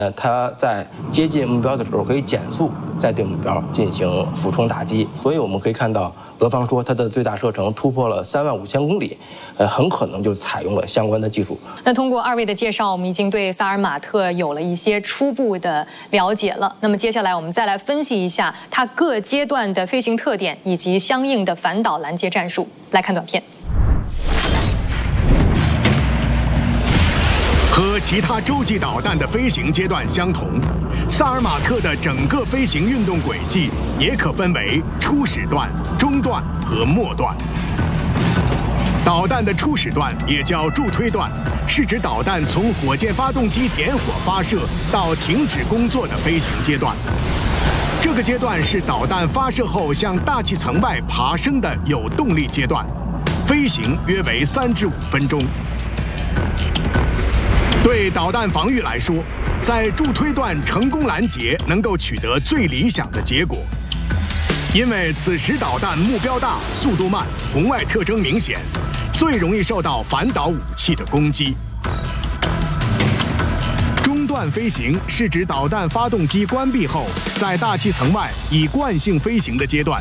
它在接近目标的时候可以减速，再对目标进行俯冲打击。所以我们可以看到，俄方说它的最大射程突破了35000公里，很可能就采用了相关的技术。 那通过二位的介绍，我们已经对萨尔马特有了一些初步的了解了。那么接下来我们再来分析一下它各阶段的飞行特点以及相应的反导拦截战术。来看短片。 和其他洲际导弹的飞行阶段相同，萨尔马特的整个飞行运动轨迹也可分为初始段、中段和末段。导弹的初始段也叫助推段，是指导弹从火箭发动机点火发射到停止工作的飞行阶段。这个阶段是导弹发射后向大气层外爬升的有动力阶段，飞行约为3至5分钟。 对导弹防御来说，在助推段成功拦截能够取得最理想的结果，因为此时导弹目标大、速度慢、红外特征明显，最容易受到反导武器的攻击。中段飞行是指导弹发动机关闭后，在大气层外以惯性飞行的阶段。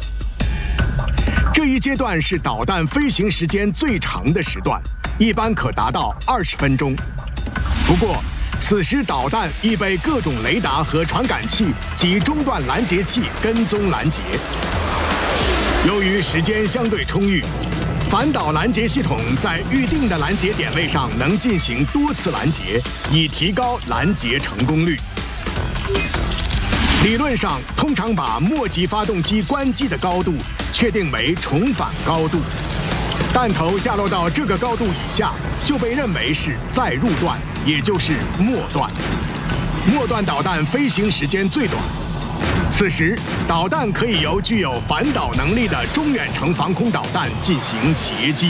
这一阶段是导弹飞行时间最长的时段，一般可达到20分钟。 不过，此时导弹已被各种雷达和传感器及中段拦截器跟踪拦截。由于时间相对充裕，反导拦截系统在预定的拦截点位上能进行多次拦截，以提高拦截成功率。理论上，通常把末级发动机关机的高度确定为重返高度，弹头下落到这个高度以下，就被认为是再入段。 也就是末段，末段导弹飞行时间最短。此时，导弹可以由具有反导能力的中远程防空导弹进行截击。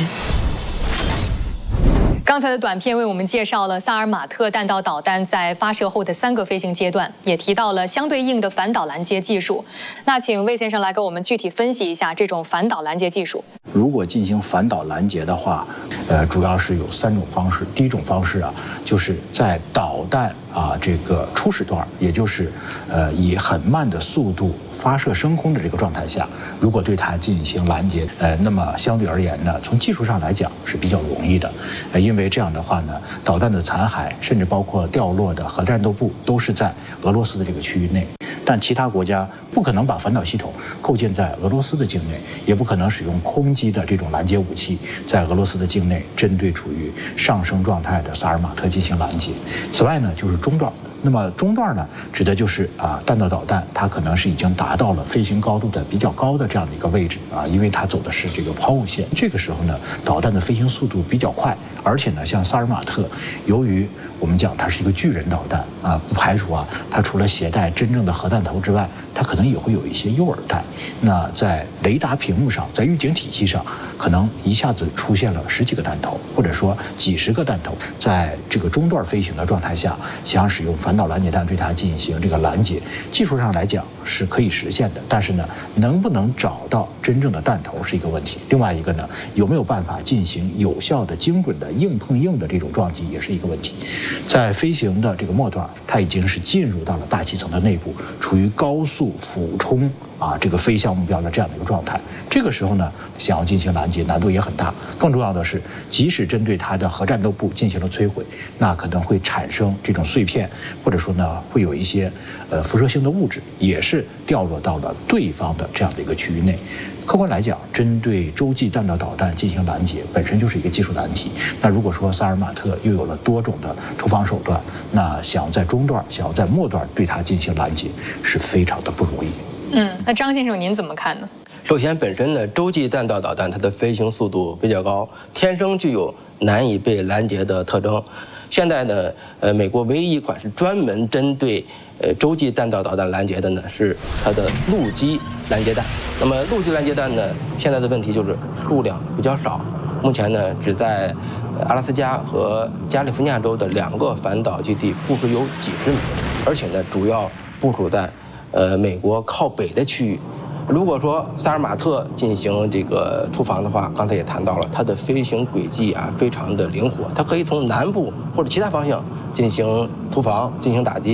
刚才的短片为我们介绍了萨尔马特弹道导弹在发射后的3个飞行阶段，也提到了相对应的反导拦截技术。那请魏先生来给我们具体分析一下这种反导拦截技术。 如果进行反导拦截的话，主要是有3种方式。第一种方式啊，就是在导弹这个初始段，也就是以很慢的速度发射升空的这个状态下，如果对它进行拦截，那么相对而言呢，从技术上来讲是比较容易的，因为这样的话呢，导弹的残骸甚至包括掉落的核战斗部都是在俄罗斯的这个区域内。 但其他国家不可能把反导系统构建在俄罗斯的境内，也不可能使用空机的这种拦截武器在俄罗斯的境内针对处于上升状态的萨尔马特进行拦截。此外呢，就是中段。那么中段呢，指的就是弹道导弹它可能是已经达到了飞行高度的比较高的这样的一个位置因为它走的是这个抛物线。这个时候呢，导弹的飞行速度比较快，而且呢，像萨尔马特，由于我们讲它是一个巨人导弹不排除它除了携带真正的核弹头之外，它可能也会有一些诱饵弹。那在雷达屏幕上，在预警体系上，可能一下子出现了10几个弹头，或者说几十个弹头。在这个中段飞行的状态下，想使用反导拦截弹对它进行这个拦截，技术上来讲是可以实现的，但是呢，能不能找到真正的弹头是一个问题。另外一个呢，有没有办法进行有效的、精准的硬碰硬的这种撞击，也是一个问题。在飞行的这个末段，它已经是进入到了大气层的内部，处于高速俯冲这个飞向目标的这样的一个状态。这个时候呢，想要进行拦截难度也很大。更重要的是，即使针对它的核战斗部进行了摧毁，那可能会产生这种碎片，或者说呢，会有一些辐射性的物质，也是掉落到了对方的这样的一个区域内。客观来讲，针对洲际弹道导弹进行拦截本身就是一个技术难题。那如果说萨尔马特又有了多种的突防手段，那想要在中段、想要在末段对它进行拦截是非常的不容易。 那张先生您怎么看呢？ 首先，本身呢，洲际弹道导弹它的飞行速度比较高，天生具有难以被拦截的特征。现在呢，美国唯一一款是专门针对洲际弹道导弹拦截的呢，是它的陆基拦截弹。那么陆基拦截弹呢，现在的问题就是数量比较少，目前呢，只在阿拉斯加和加利福尼亚州的2个反导基地部署有几十枚，而且呢，主要部署在美国靠北的区域。如果说萨尔马特进行这个突防的话，刚才也谈到了，它的飞行轨迹非常的灵活，它可以从南部或者其他方向进行突防、进行打击。